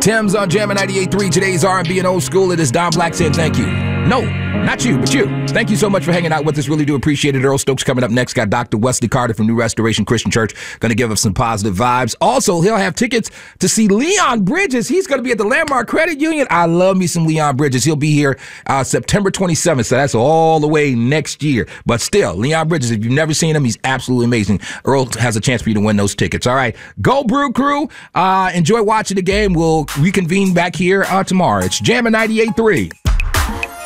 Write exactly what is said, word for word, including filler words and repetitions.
Tim's on Jammin' ninety-eight point three. Today's R and B and old school. It is Don Black saying thank you. No, not you, but you. Thank you so much for hanging out with us. Really do appreciate it. Earl Stokes coming up next. Got Doctor Wesley Carter from New Restoration Christian Church. Going to give us some positive vibes. Also, he'll have tickets to see Leon Bridges. He's going to be at the Landmark Credit Union. I love me some Leon Bridges. He'll be here uh, September twenty-seventh, so that's all the way next year. But still, Leon Bridges, if you've never seen him, he's absolutely amazing. Earl has a chance for you to win those tickets. All right, go Brew Crew. Uh, enjoy watching the game. We'll reconvene back here uh, tomorrow. It's Jammin' ninety-eight point three.